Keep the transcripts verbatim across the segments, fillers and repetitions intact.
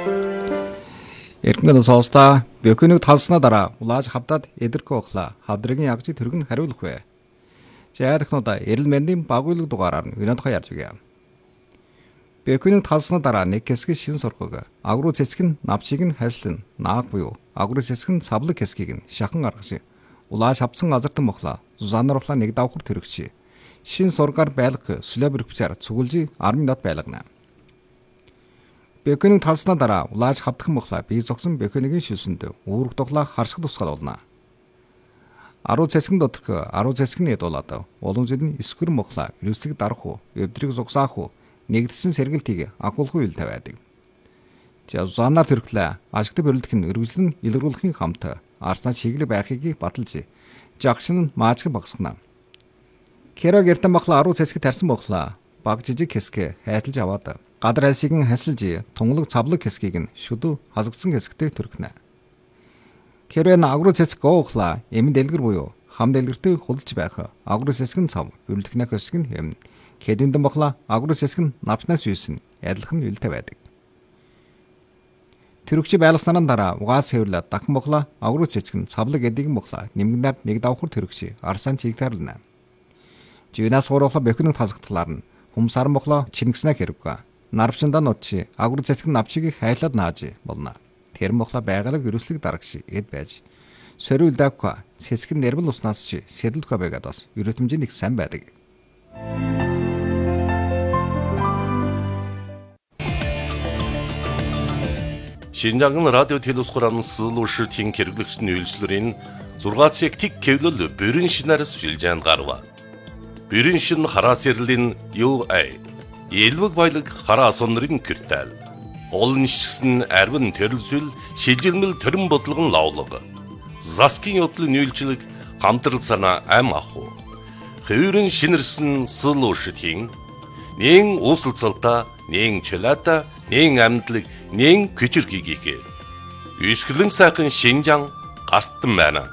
Эргэн соостой бөкөнөг талснаа дараа улааж хавдаад эдэрхүү ухлаа. Хавдрыгийн ягжи төрөг нь хариулах вэ. Жаадахнуудаа эрэл мэндийн багуйлаг дугаараар нь өнөөдөр ярьж өгье. Бөкөнөг талснаа дараа нэг хэсгийг шин сургаг. Агруу цэцэг нь навчийг нь хайслан нааг буюу агруу цэцэг нь савлаг хэсгийг нь шахан гаргаж улааж хавцсан газартан мохлоо. Зузаанруулаа нэг давхар төрөгч. Шин сургаар байлгах сүлэбэрхвчээр цугулжи арми нот байлгана. Бөкөнөг талснаа дараа улааж хавдах мохлоо бие зогсон бөкөнөгийн шүлсэнд үүрэг дуглаа харшиг тусгал болно. Аруу цэцгэн доторх аруу цэцгэн ядуулаад улам зүйл нь эсвэр мохлоо ирүүлсэг дарах уу, өвдрийг зогсаах уу, нэгдсэн сэргэлтийг агуулгүй ил тавиадаг. Зузаанаар төрхлөө ашигт бөрлөх нь өргөжлөн илрүүлэхийн хамт арснаа чиглэг байхыг баталж жагшин маажиг багсгана. Кэрэг эртэн мохлоо аруу цэцэг тарсан мохлоо баг жижиг хэсгээ хайталж аваад гадар альсыг нь хасилж тунгалаг цавлаг хэсгийг нь шүдүү хасагдсан хэсэгтэй төрхнэ. Кэрэн агруу цэцэг гоохла эмэн дэлгэр буюу хам дэлгэртэй худалж байх агруу цэцэг нь цав үлдэх хэсэг нь юм. Кэдэндэн бохла агруу цэцэг нь навчнаас юусэн ядлах нь үлдээ байдаг. Төрөгч байлгаснаар дараа угаас хэвлээ дахин бохла агруу цэцэг нь цавлаг эдийг бохла нэмгэнээр нэг давхар төрөгч арсан чигтарлна. Жинаас гурлаа бөкөнөг тасагтлаар нь хүмсаран бохлоо чимгснэ хэрэггүй. Нарвчандаа нутчи агруу цэцэг навчийг хайлаад нааж болно. Тэр мохлоо байгалаг өрөслөг дарагш эд байж. Сөрөөл давха цэцэг нь нэрвэл уснаас чи сэдэлгүй байгаад бас өрөөтмжийн их сайн байдаг. Шинжаан радио телевизхоран сэлүүшртийн хэрэглэгчний үйлчлэрийн зургаат сектик кевлөл бүрэн шинарс шилжээнд гарва. Бүрэн шин хараас ярлийн ю эй Элвэг баялаг хараа сонрын киртал. Олон шигсэн арвин төрөлсөл шилжилмэл төрөн бодлогон лавлаг. Заскин явдлын үйлчлэг хамтрал санаа ам аху. Хөвөрн шинэрсэн сэлүүшртийн нэн уусалцалта, нэн чөлата, нэн амьдлаг, нэн күчирхийгээ. Үсгэлэн сайхан Шинжаан гартан байна.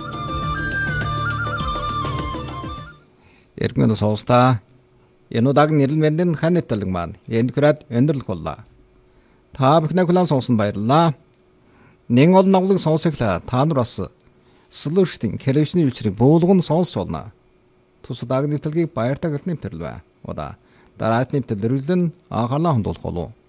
Эргэн соостой энэ удаагийн нэрэл мэндийн хан нэвтрэлэг маань энд хүрээд өндөрлөх боллоо. Та бүхний хүлээн сонсон баярлалаа. Нэн олон новлог сонсоглоо та нар бас сэлүүштийн телевизний үйлчрийг бөөлгөн сонсч болно. Тус удаагийн нэвтрэлгийг баяртай гэлэн нэвтрэл бай. Удаа дараагийн нэвтрэл дөрвөлн анхаалаа хандуулах болов.